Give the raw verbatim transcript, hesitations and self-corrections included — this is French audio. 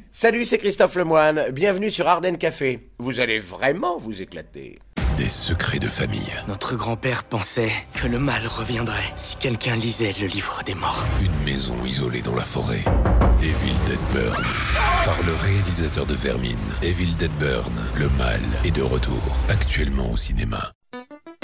Salut, c'est Christophe Lemoine, bienvenue sur Ardenne Café. Vous allez vraiment vous éclater. Des secrets de famille. Notre grand-père pensait que le mal reviendrait si quelqu'un lisait le livre des morts. Une maison isolée dans la forêt. Evil Dead Burn. Par le réalisateur de Vermine. Evil Dead Burn, le mal est de retour. Actuellement au cinéma.